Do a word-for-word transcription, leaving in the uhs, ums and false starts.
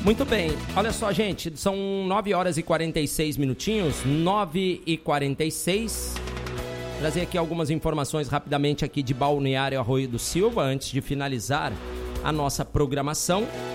Muito bem, olha só, gente, são nove horas e quarenta e seis minutinhos, nove e quarenta e seis. Trazer aqui algumas informações rapidamente aqui de Balneário Arroio do Silva, antes de finalizar a nossa programação.